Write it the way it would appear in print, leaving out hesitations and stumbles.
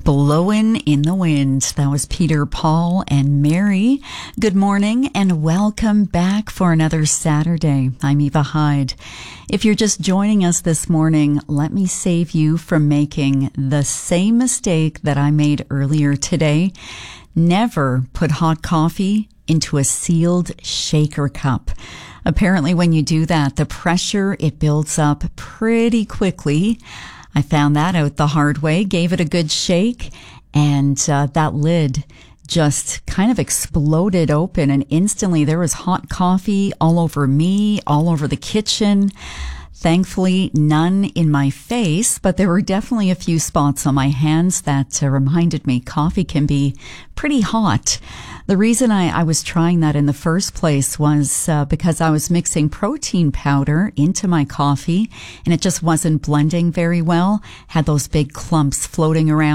Blowin' in the Wind. That was Peter, Paul, and Mary. Good morning and welcome back for another Saturday. I'm Eva Hyde. If you're just joining us this morning, let me save you from making the same mistake that I made earlier today. Never put hot coffee into a sealed shaker cup. Apparently, when you do that, the pressure, it builds up pretty quickly. I found that out the hard way, gave it a good shake, and that lid just kind of exploded open, and instantly there was hot coffee all over me, all over the kitchen. Thankfully, none in my face, but there were definitely a few spots on my hands that reminded me coffee can be pretty hot. The reason I was trying that in the first place was because I was mixing protein powder into my coffee, and it just wasn't blending very well. Had those big clumps floating around